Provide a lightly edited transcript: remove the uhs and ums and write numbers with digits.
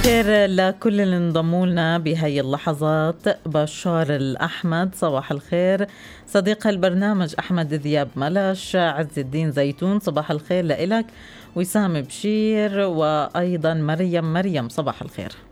خير لكل اللي انضموا لنا بهاي اللحظات. بشار الأحمد صباح الخير. صديق البرنامج أحمد ذياب ملش. عز الدين زيتون صباح الخير لإلك. وسام بشير وأيضا مريم صباح الخير.